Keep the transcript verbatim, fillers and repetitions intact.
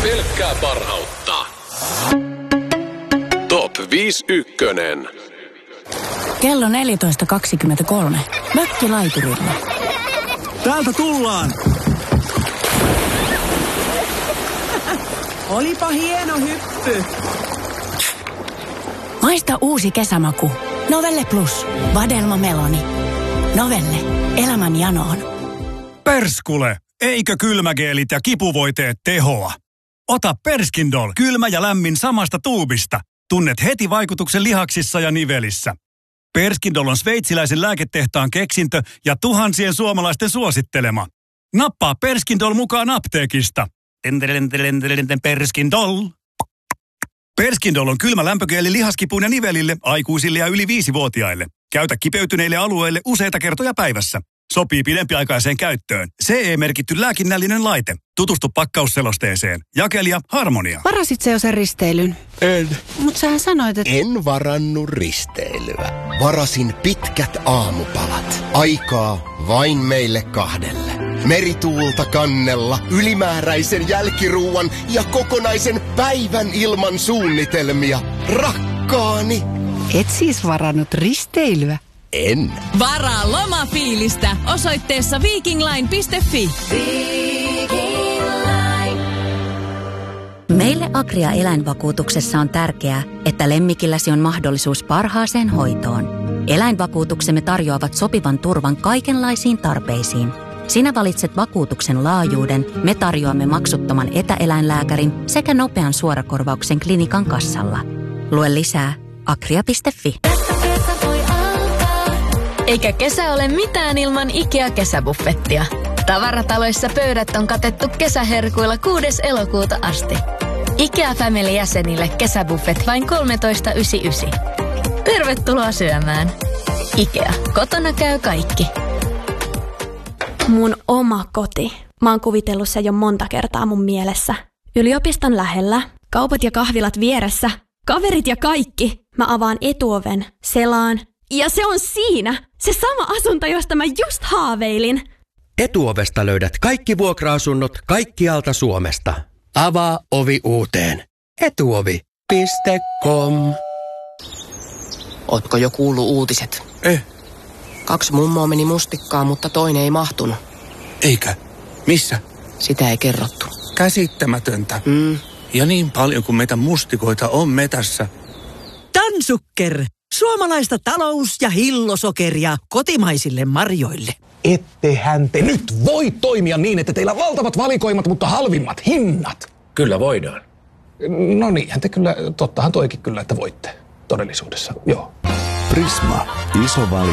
Pelkkää parhautta. Top viisi ykkönen. Kello neljätoista kaksikymmentäkolme. Mökkilaiturilla. Täältä tullaan! Olipa hieno hyppy. Maista uusi kesämaku. Novelle Plus. Vadelma Meloni. Novelle. Elämän janoon. Perskule! Eikö kylmägeelit ja kipuvoiteet tehoa? Ota Perskindol. Kylmä ja lämmin samasta tuubista. Tunnet heti vaikutuksen lihaksissa ja nivelissä. Perskindol on sveitsiläisen lääketehtaan keksintö ja tuhansien suomalaisten suosittelema. Nappaa Perskindol mukaan apteekista. Perskindol. Perskindol on kylmä lämpögeeli lihaskipuun ja nivelille, aikuisille ja yli viisivuotiaille. Käytä kipeytyneille alueille useita kertoja päivässä. Sopii pidempiaikaiseen käyttöön. C E-merkitty lääkinnällinen laite. Tutustu pakkausselosteeseen. Jakelija Harmonia. Varasit sä jo sen risteilyn? En. Mut sähän sanoit, että... En varannut risteilyä. Varasin pitkät aamupalat. Aikaa vain meille kahdelle. Merituulta kannella, ylimääräisen jälkiruuan ja kokonaisen päivän ilman suunnitelmia. Rakkaani. Et siis varannut risteilyä? En. Varaa lomafiilistä osoitteessa viking line piste fi. Viking Line. Meille Agria eläinvakuutuksessa on tärkeää, että lemmikilläsi on mahdollisuus parhaaseen hoitoon. Eläinvakuutuksemme tarjoavat sopivan turvan kaikenlaisiin tarpeisiin. Sinä valitset vakuutuksen laajuuden, me tarjoamme maksuttoman etäeläinlääkärin sekä nopean suorakorvauksen klinikan kassalla. Lue lisää agria piste fi. Eikä kesä ole mitään ilman IKEA-kesäbuffettia. Tavarataloissa pöydät on katettu kesäherkuilla kuudes elokuuta asti. IKEA Family-jäsenille kesäbuffet vain kolmetoista yhdeksänkymmentäyhdeksän. Tervetuloa syömään. IKEA. Kotona käy kaikki. Mun oma koti. Mä oon kuvitellut se jo monta kertaa mun mielessä. Yliopiston lähellä, kaupat ja kahvilat vieressä, kaverit ja kaikki. Mä avaan etuoven, selaan. Ja se on siinä, se sama asunto, josta mä just haaveilin. Etuovesta löydät kaikki vuokra-asunnot kaikkialta Suomesta. Avaa ovi uuteen. etuovi piste com. Ootko jo kuullut uutiset? Eh. Kaksi mummoa meni mustikkaan, mutta toinen ei mahtunut. Eikä. Missä? Sitä ei kerrottu. Käsittämätöntä. Mm. Ja niin paljon kuin meitä mustikoita on metässä. Tansukker. Suomalaista talous- ja hillosokeria kotimaisille marjoille. Ettehän te nyt voi toimia niin, että teillä on valtavat valikoimat, mutta halvimmat hinnat. Kyllä voidaan. No niinhän te kyllä, tottahan toikin kyllä, että voitte todellisuudessa, joo. Prisma, iso valikoima.